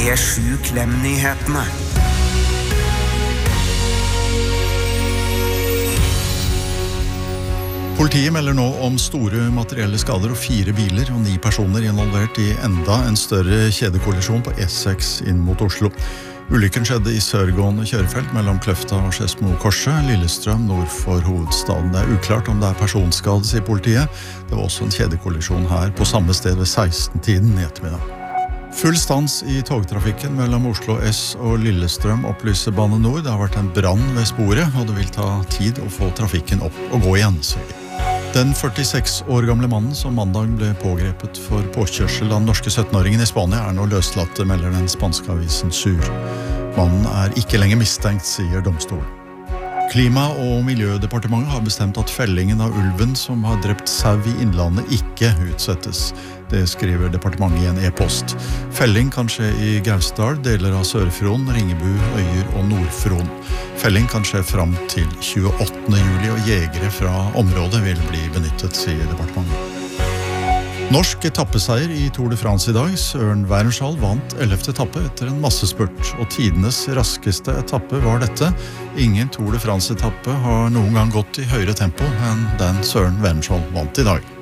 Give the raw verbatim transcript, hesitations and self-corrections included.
P sju Klem-nyhetene. Politiet melder nå om store materielle skader og fire biler og ni personer involvert i enda en større kjedekollisjon på E seks inn mot Oslo. Ulykken skjedde i sørgående kjørefelt mellom Kløfta og Skedsmo-korset, Lillestrøm nord for hovedstaden. Det er uklart om det er personskade, sier politiet. Det var også en kjedekollisjon her på samme sted ved seksten-tiden i ettermiddag. Full stans i togtrafikken mellom Oslo S og Lillestrøm, opplyser Bane Nor. Det har vært en brann ved sporet, og det vil ta tid å få trafikken opp og gå igjen. Den førtiseks år gamle mannen som mandag ble pågrepet for påkjørsel av den norske sytten-åringen i Spania er nå løslatt, melder den spanske avisen Sur. Mannen er ikke lenger mistenkt, sier domstolen. Klima- og miljødepartementet har bestemt at fellingen av ulven som har drept sau i innlandet ikke utsettes. Det skriver departementet i en e-post. Felling kan skje i Gausdal, deler av Sør-Fron, Ringebu, Øyer og Nord-Fron. Felling kan skje fram til tjueåttende juli, og jegere fra området vil bli benyttet, sier departementet. Norsk etappeseier i Tour de France i dag. Søren Wernskjold vant ellevte etappe etter en massespurt, og tidenes raskeste etappe var dette. Ingen Tour de France-etappe har noen gang gått i høyere tempo enn den Søren Wernskjold vant i dag.